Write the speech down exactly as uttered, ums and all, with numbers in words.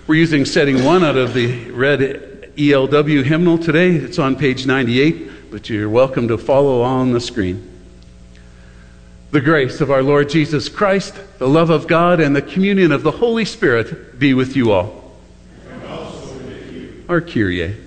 We're using setting one out of the red E L W hymnal today. It's on page ninety-eight, but you're welcome to follow on the screen. The grace of our Lord Jesus Christ, the love of God, and the communion of the Holy Spirit be with you all. And also with you. Our Kyrie.